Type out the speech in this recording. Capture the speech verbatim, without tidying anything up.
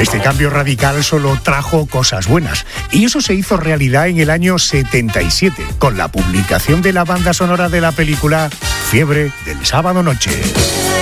Este cambio radical solo trajo cosas buenas, y eso se hizo realidad en el año setenta y siete, con la publicación de la banda sonora de la película Fiebre del sábado noche.